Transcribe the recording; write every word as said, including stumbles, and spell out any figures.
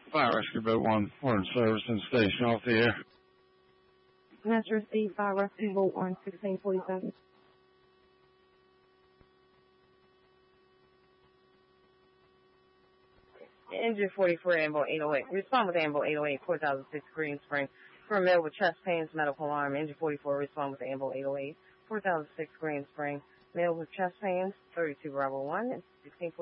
Fire Rescue Boat one, Horn Service and Station off the air. Metro C, Fire Rescue Boat one, sixteen forty-seven. Engine forty-four, Ambo eight oh eight. Respond with Ambo eight oh eight, four thousand six, Green Spring. For a male with chest pains, medical alarm. Engine forty-four, respond with Ambo eight oh eight, four thousand six, Green Spring. Male with chest pains, thirty-two, Bravo one, sixteen forty-seven.